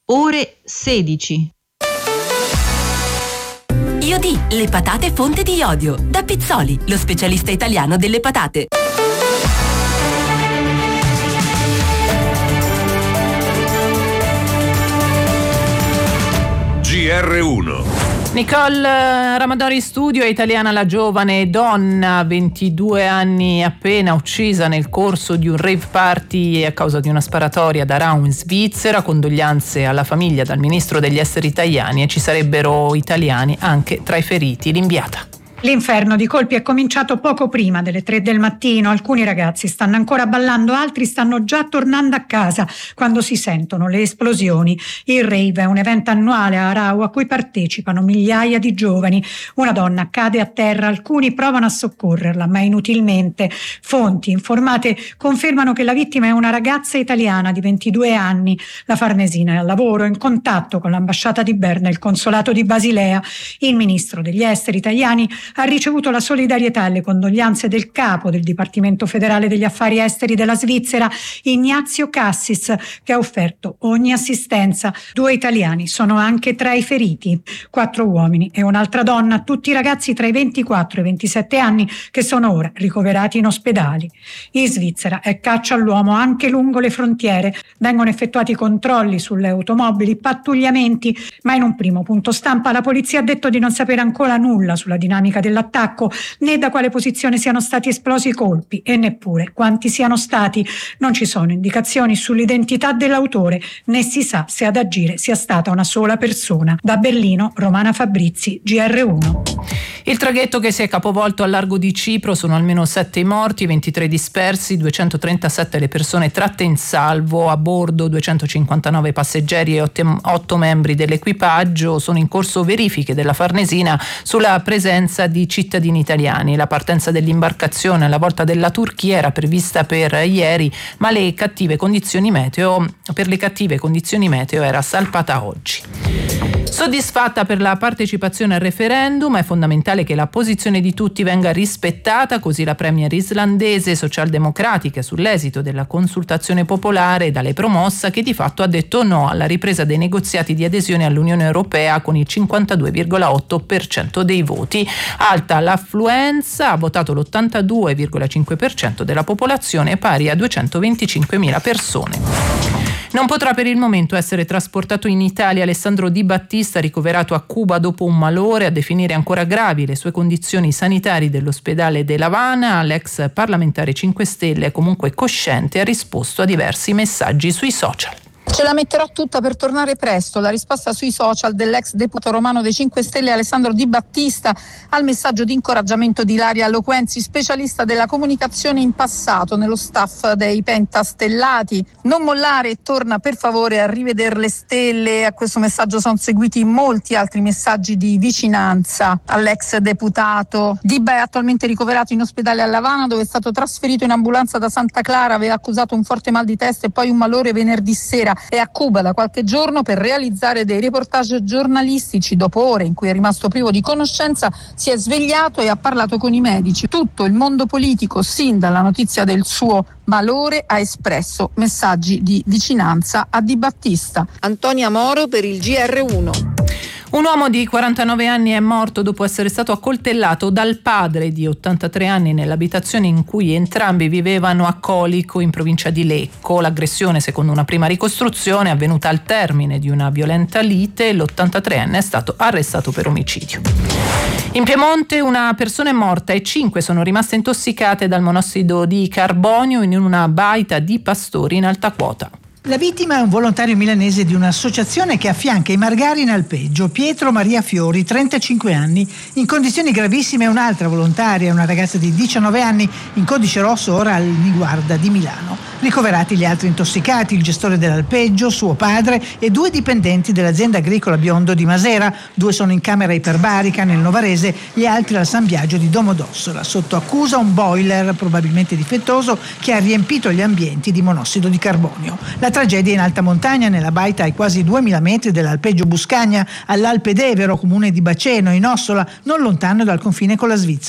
ore 16. Iodi, le patate fonte di iodio. Da Pizzoli, lo specialista italiano delle patate. GR1. Nicole Ramadori in studio, è italiana la giovane donna, 22 anni appena, uccisa nel corso di un rave party a causa di una sparatoria ad Aarau in Svizzera. Condoglianze alla famiglia dal ministro degli esteri italiani, e ci sarebbero italiani anche tra i feriti. L'inviata. L'inferno di colpi è cominciato poco prima delle 3 del mattino. Alcuni ragazzi stanno ancora ballando, altri stanno già tornando a casa quando si sentono le esplosioni. Il rave è un evento annuale a Aarau a cui partecipano migliaia di giovani. Una donna cade a terra, alcuni provano a soccorrerla, ma inutilmente. Fonti informate confermano che la vittima è una ragazza italiana di 22 anni. La farnesina è al lavoro, in contatto con l'ambasciata di Berna e il consolato di Basilea. Il ministro degli esteri italiani ha ricevuto la solidarietà e le condoglianze del capo del Dipartimento federale degli affari esteri della Svizzera, Ignazio Cassis, che ha offerto ogni assistenza. 2 italiani sono anche tra i feriti, 4 uomini e un'altra donna, tutti ragazzi tra i 24 e i 27 anni che sono ora ricoverati in ospedali. In Svizzera è caccia all'uomo anche lungo le frontiere. Vengono effettuati controlli sulle automobili, pattugliamenti, ma in un primo punto stampa la polizia ha detto di non sapere ancora nulla sulla dinamica dell'attacco, né da quale posizione siano stati esplosi i colpi e neppure quanti siano stati. Non ci sono indicazioni sull'identità dell'autore, né si sa se ad agire sia stata una sola persona. Da Berlino, Romana Fabrizi, GR1. Il traghetto che si è capovolto al largo di Cipro, sono almeno 7 i morti, 23 dispersi, 237 le persone tratte in salvo, a bordo 259 passeggeri e 8 membri dell'equipaggio. Sono in corso verifiche della Farnesina sulla presenza di cittadini italiani. La partenza dell'imbarcazione alla volta della Turchia era prevista per ieri, ma per le cattive condizioni meteo era salpata oggi. Soddisfatta per la partecipazione al referendum, è fondamentale che la posizione di tutti venga rispettata, così la premier islandese socialdemocratica sull'esito della consultazione popolare da lei promossa, che di fatto ha detto no alla ripresa dei negoziati di adesione all'Unione Europea con il 52,8% dei voti. Alta l'affluenza, ha votato l'82,5% della popolazione, pari a 225.000 persone. Non potrà per il momento essere trasportato in Italia Alessandro Di Battista, ricoverato a Cuba dopo un malore. A definire ancora gravi le sue condizioni sanitarie dell'ospedale de La Habana. L'ex parlamentare 5 Stelle è comunque cosciente e ha risposto a diversi messaggi sui social. Ce la metterò tutta per tornare presto. La risposta sui social dell'ex deputato romano dei 5 Stelle Alessandro Di Battista al messaggio di incoraggiamento di Ilaria Loquenzi, specialista della comunicazione in passato nello staff dei Pentastellati. Non mollare e torna per favore a rivedere le stelle. A questo messaggio sono seguiti molti altri messaggi di vicinanza all'ex deputato. Dibba è attualmente ricoverato in ospedale a La Habana, dove è stato trasferito in ambulanza da Santa Clara. Aveva accusato un forte mal di testa e poi un malore venerdì sera. È a Cuba da qualche giorno per realizzare dei reportage giornalistici. Dopo ore in cui è rimasto privo di conoscenza, si è svegliato e ha parlato con i medici. Tutto il mondo politico, sin dalla notizia del suo malore, ha espresso messaggi di vicinanza a Di Battista. Antonia Moro per il GR1. Un uomo di 49 anni è morto dopo essere stato accoltellato dal padre di 83 anni nell'abitazione in cui entrambi vivevano a Colico, in provincia di Lecco. L'aggressione, secondo una prima ricostruzione, è avvenuta al termine di una violenta lite. L'83enne è stato arrestato per omicidio. In Piemonte una persona è morta e 5 sono rimaste intossicate dal monossido di carbonio in una baita di pastori in alta quota. La vittima è un volontario milanese di un'associazione che affianca i Margari in alpeggio, Pietro Maria Fiori, 35 anni. In condizioni gravissime un'altra volontaria, una ragazza di 19 anni, in codice rosso ora al Niguarda di Milano. Ricoverati gli altri intossicati, il gestore dell'alpeggio, suo padre e 2 dipendenti dell'azienda agricola Biondo di Masera. 2 sono in camera iperbarica nel Novarese, gli altri al San Biagio di Domodossola. Sotto accusa un boiler probabilmente difettoso che ha riempito gli ambienti di monossido di carbonio. La tragedia in alta montagna, nella baita ai quasi 2000 metri dell'alpeggio Buscagna, all'Alpe d'Evero, comune di Baceno, in Ossola, non lontano dal confine con la Svizzera.